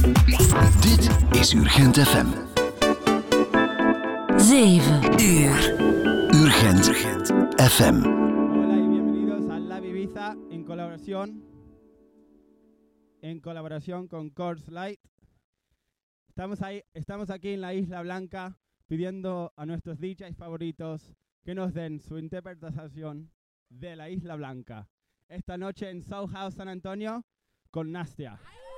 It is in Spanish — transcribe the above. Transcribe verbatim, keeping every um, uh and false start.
Dit is Urgent F M. zeven uur. Urgent F M. Hola y bienvenidos a Live Ibiza en colaboración en colaboración con Coors Light. Estamos ahí, estamos aquí en la Isla Blanca pidiendo a nuestros D Js favoritos que nos den su interpretación de la Isla Blanca. Esta noche en Soho House San Antonio con Nastia.